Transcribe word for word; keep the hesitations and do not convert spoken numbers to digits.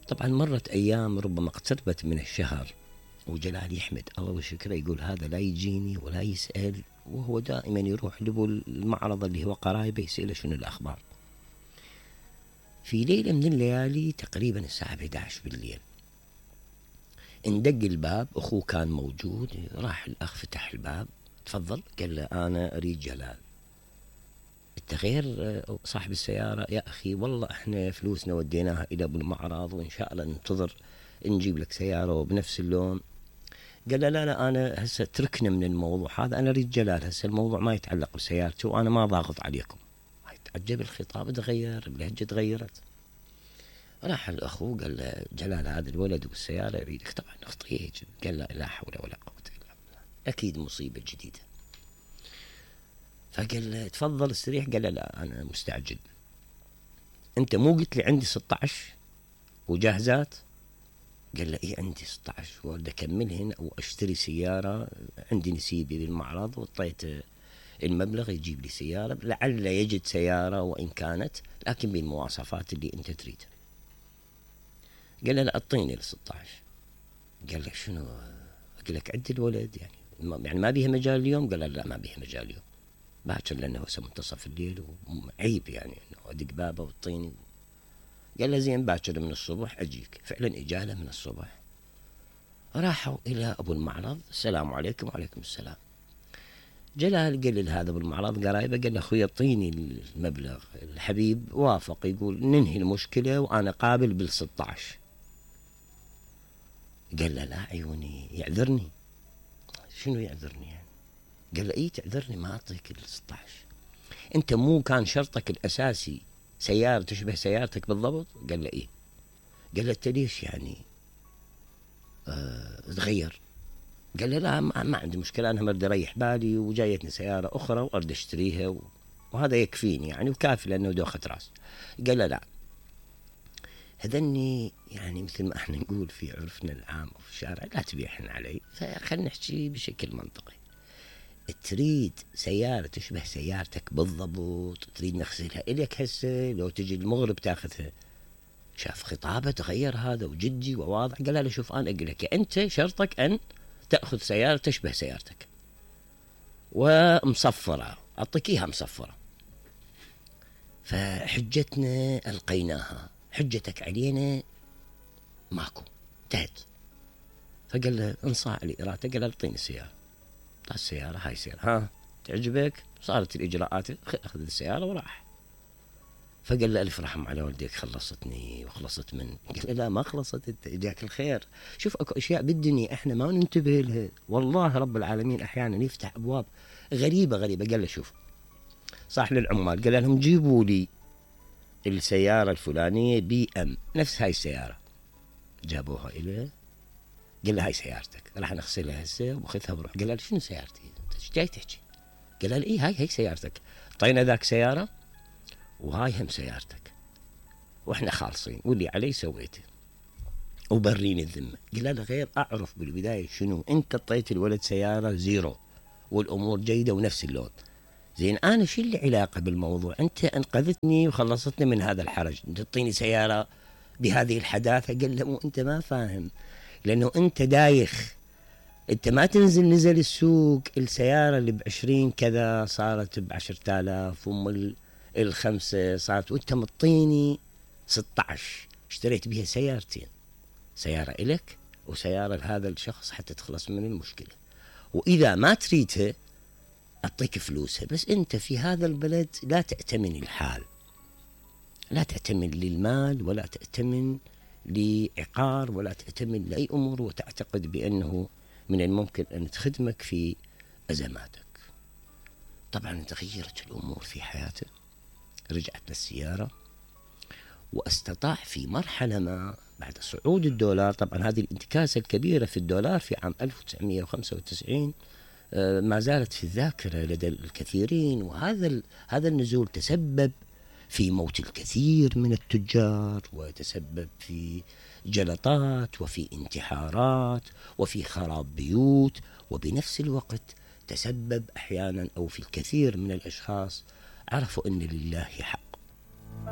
طبعا مرت أيام ربما اقتربت من الشهر، وجلال يحمد الله وشكره، يقول هذا لا يجيني ولا يسأل، وهو دائما يروح لابو المعرض اللي هو قرايبه يسأله شنو الأخبار. في ليلة من الليالي تقريبا الساعة إحدى عشر بالليل اندق الباب، أخوه كان موجود، راح الأخ فتح الباب، تفضل. قال له أنا أريد جلال. أنت غير صاحب السيارة؟ يا أخي والله إحنا فلوسنا وديناها إلى أبو المعرض، وإن شاء الله ننتظر نجيب لك سيارة وبنفس اللون. قال له لا لا أنا هسه تركنا من الموضوع هذا، أنا أريد جلال، هسه الموضوع ما يتعلق بسيارتي وأنا ما ضاغط عليكم. تعجب، الخطاب تغير، اللهجة تغيرت. راح الأخو قال له جلال هذا الولد والسيارة يريدك. طبعا اخطيج، قال له لا حول ولا قوة إلا بالله، أكيد مصيبة جديدة. فقال له تفضل استريح. قال له لا أنا مستعجل. أنت مو قلت لي عندي ستة عشر وجاهزات؟ قال له إيه عندي ستة عشر، وأريد أكملهن وأشتري سيارة، عندي نسيبي بالمعرض وطيت المبلغ يجيب لي سيارة، لعل يجد سيارة وإن كانت لكن بالمواصفات اللي أنت تريدها. قال له لا أعطيني ال ستة عشر. قال له شنو؟ أقول لك عد الولد يعني يعني ما بيها مجال اليوم؟ قال له لا ما بيها مجال اليوم، باكر لأنه هو منتصف الليل وعيب يعني إنه أدق بابه وطيني. قال له زين باكر من الصبح أجيك. فعلا إجاله من الصبح. راحوا إلى أبو المعرض، السلام عليكم. وعليكم السلام. جلال قال لهذا أبو المعرض قرايبه، قال له أخوي اعطيني المبلغ. الحبيب وافق، يقول ننهي المشكلة وأنا قابل بالستة عشر. قال له لا عيوني يعذرني. شنو يعذرني يعني؟ قال له اي تعذرني ما اعطيك ال ستة عشر. انت مو كان شرطك الاساسي سيارة تشبه سيارتك بالضبط؟ قال له ايه. قال له انت ليش يعني اه تغير؟ قال له لا ما, ما عندي مشكلة، انا بدي اريح بالي وجايتني سيارة اخرى واريد اشتريها و... وهذا يكفيني يعني وكافي لانه دوخة راس. قال له لا هذني يعني مثل ما احنا نقول في عرفنا العام وفي الشارع لا تبيحن علي، فخلنا نحكي بشكل منطقي. تريد سيارة تشبه سيارتك بالضبط، تريد نغسلها إليك هسه لو تجي المغرب تاخذها. شاف خطابه تغير هذا وجدي وواضح. قال له شوف أنا أقول لك أنت شرطك أن تأخذ سيارة تشبه سيارتك ومصفرة، أعطيك إياها مصفرة. فحجتنا ألقيناها، حجتك علينا ماكو، انتهت. فقال له انصاع لي إرادته. قال له اعطيني السيارة. طلع السيارة، هاي السيارة ها تعجبك؟ صارت الإجراءات، أخذ السيارة وراح. فقال له ألف رحم على والديك، خلصتني وخلصت من. قال له لا ما خلصت، انت إجاك الخير. شوف اكو أشياء بالدنيا إحنا ما ننتبه لها، والله رب العالمين أحيانا يفتح أبواب غريبة غريبة. قال له شوف صاح للعمال، قال لهم جيبوا لي السيارة الفلانية بي أم نفس هاي السيارة. جابوها إليه، قال له هاي سيارتك، راح نغسلها هسه وخذها وروح. قال له شنو سيارتي؟ انت ايش جاي تحكي؟ قال له اي هاي هي سيارتك، طينا ذاك سيارة وهاي هم سيارتك واحنا خالصين واللي علي سويته وبريني الذمة. قال له غير اعرف بالبداية شنو انت طيت الولد سيارة زيرو والامور جيدة ونفس اللون، زين انا شو اللي علاقة بالموضوع؟ انت انقذتني وخلصتني من هذا الحرج، انت تعطيني سيارة بهذه الحداثة. قال له مو انت ما فاهم، لانه انت دايخ، انت ما تنزل نزل السوق السيارة اللي بعشرين كذا صارت بعشرة آلاف، وام الخمسة صارت، وانت مطيني ستة عشر اشتريت بها سيارتين، سيارة إلك وسيارة لهذا الشخص حتى تخلص من المشكلة، وإذا ما تريدها أعطيك فلوسها، بس أنت في هذا البلد لا تأتمن الحال، لا تأتمن للمال ولا تأتمن لعقار ولا تأتمن لأي أمور، وتعتقد بأنه من الممكن أن تخدمك في أزماتك. طبعا تغيرت الأمور في حياته، رجعت للسيارة، واستطاع في مرحلة ما بعد صعود الدولار، طبعا هذه الانتكاسة الكبيرة في الدولار في عام ألف وتسعمئة وخمسة وتسعين ما زالت في الذاكرة لدى الكثيرين، وهذا هذا النزول تسبب في موت الكثير من التجار، وتسبب في جلطات وفي انتحارات وفي خراب بيوت، وبنفس الوقت تسبب أحيانا أو في الكثير من الأشخاص عرفوا أن لله حق